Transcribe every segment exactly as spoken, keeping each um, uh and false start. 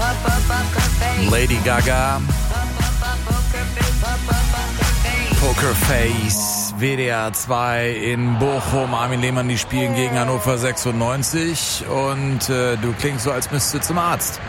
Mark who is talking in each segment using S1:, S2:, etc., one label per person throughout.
S1: Lady Gaga. Pokerface, W D R zwei in Bochum. Armin Lehmann, die spielen gegen Hannover sechsundneunzig. Und äh, du klingst so, als müsstest du zum Arzt.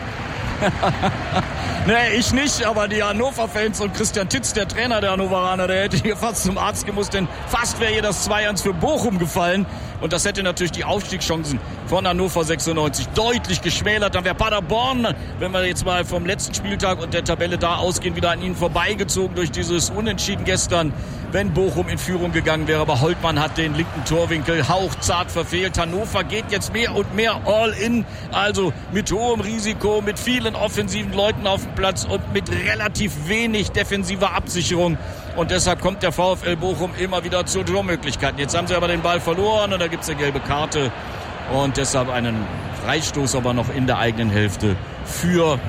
S2: Nee, ich nicht, aber die Hannover-Fans und Christian Titz, der Trainer der Hannoveraner, der hätte hier fast zum Arzt gemusst, denn fast wäre hier das zwei eins für Bochum gefallen. Und das hätte natürlich die Aufstiegschancen von Hannover sechsundneunzig deutlich geschmälert. Dann wäre Paderborn, wenn wir jetzt mal vom letzten Spieltag und der Tabelle da ausgehen, wieder an ihnen vorbeigezogen durch dieses Unentschieden gestern, wenn Bochum in Führung gegangen wäre. Aber Holtmann hat den linken Torwinkel hauchzart verfehlt. Hannover geht jetzt mehr und mehr all in, also mit hohem Risiko, mit vielen offensiven Leuten auf dem Platz und mit relativ wenig defensiver Absicherung. Und deshalb kommt der VfL Bochum immer wieder zu Tormöglichkeiten. Jetzt haben sie aber den Ball verloren und da gibt es eine gelbe Karte. Und deshalb einen Freistoß aber noch in der eigenen Hälfte für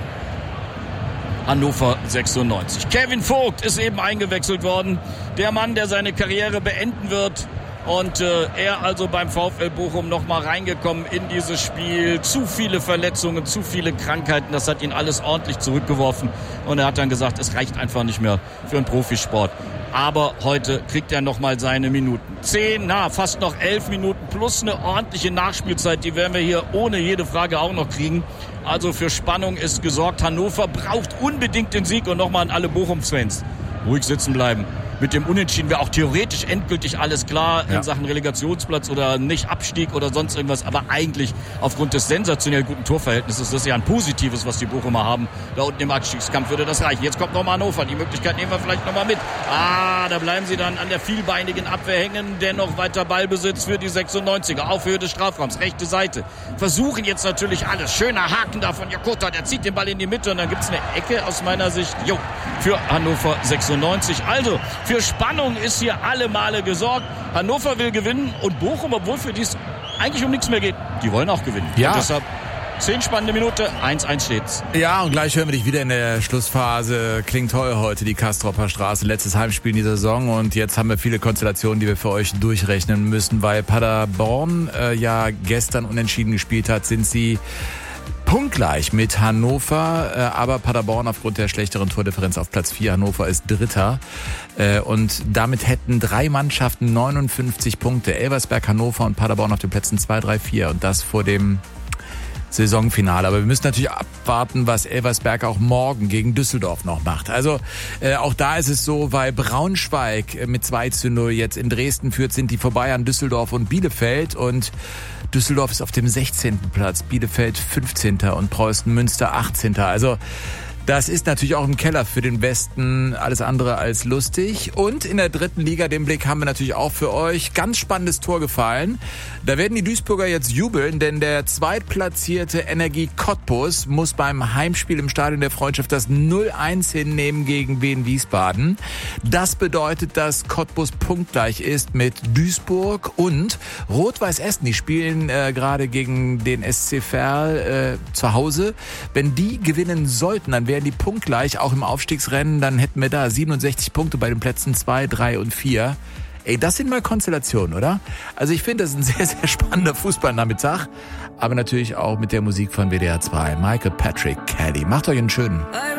S2: Hannover sechsundneunzig. Kevin Vogt ist eben eingewechselt worden. Der Mann, der seine Karriere beenden wird. Und äh, er also beim VfL Bochum nochmal reingekommen in dieses Spiel. Zu viele Verletzungen, zu viele Krankheiten. Das hat ihn alles ordentlich zurückgeworfen. Und er hat dann gesagt, es reicht einfach nicht mehr für einen Profisport. Aber heute kriegt er nochmal seine Minuten. Zehn, na, fast noch elf Minuten plus eine ordentliche Nachspielzeit. Die werden wir hier ohne jede Frage auch noch kriegen. Also für Spannung ist gesorgt. Hannover braucht unbedingt den Sieg. Und nochmal an alle Bochum-Fans: ruhig sitzen bleiben. Mit dem Unentschieden wäre auch theoretisch endgültig alles klar in ja. Sachen Relegationsplatz oder nicht Abstieg oder sonst irgendwas. Aber eigentlich aufgrund des sensationell guten Torverhältnisses, das ist ja ein positives, was die Bochumer haben. Da unten im Abstiegskampf würde das reichen. Jetzt kommt nochmal Hannover. Die Möglichkeit nehmen wir vielleicht nochmal mit. Ah, da bleiben sie dann an der vielbeinigen Abwehr hängen. Dennoch weiter Ballbesitz für die sechsundneunziger. Auf Höhe des Strafraums, rechte Seite. Versuchen jetzt natürlich alles. Schöner Haken da von Jakota. Der zieht den Ball in die Mitte und dann gibt es eine Ecke aus meiner Sicht. Jo, für Hannover sechsundneunzig. Also, für Spannung ist hier alle Male gesorgt. Hannover will gewinnen und Bochum, obwohl für die es eigentlich um nichts mehr geht, die wollen auch gewinnen.
S1: Ja.
S2: Und deshalb zehn spannende Minute, eins eins steht's.
S1: Ja, und gleich hören wir dich wieder in der Schlussphase. Klingt toll heute, die Castropper Straße. Letztes Heimspiel in dieser Saison und jetzt haben wir viele Konstellationen, die wir für euch durchrechnen müssen. Weil Paderborn äh, ja gestern unentschieden gespielt hat, sind sie punktgleich mit Hannover, äh, aber Paderborn aufgrund der schlechteren Tordifferenz auf Platz vier. Hannover ist Dritter. Äh, und damit hätten drei Mannschaften neunundfünfzig Punkte. Elversberg, Hannover und Paderborn auf den Plätzen zwei, drei, vier. Und das vor dem Saisonfinale. Aber wir müssen natürlich abwarten, was Elversberg auch morgen gegen Düsseldorf noch macht. Also äh, auch da ist es so, weil Braunschweig äh, mit zwei zu null jetzt in Dresden führt, sind die vorbei an Düsseldorf und Bielefeld. Und Düsseldorf ist auf dem sechzehnten Platz, Bielefeld fünfzehnten und Preußen Münster achtzehnten Also das ist natürlich auch im Keller für den Westen alles andere als lustig. Und in der dritten Liga, den Blick haben wir natürlich auch für euch. Ganz spannendes Tor gefallen. Da werden die Duisburger jetzt jubeln, denn der zweitplatzierte Energie Cottbus muss beim Heimspiel im Stadion der Freundschaft das null eins hinnehmen gegen Wien Wiesbaden. Das bedeutet, dass Cottbus punktgleich ist mit Duisburg und Rot-Weiß Essen. Die spielen äh, gerade gegen den S C Verl äh, zu Hause. Wenn die gewinnen sollten, dann wären die punktgleich, auch im Aufstiegsrennen. Dann hätten wir da siebenundsechzig Punkte bei den Plätzen zwei, drei und vier. Ey, das sind mal Konstellationen, oder? Also ich finde, das ist ein sehr, sehr spannender Fußballnachmittag. Aber natürlich auch mit der Musik von W D R zwei. Michael Patrick Kelly. Macht euch einen schönen.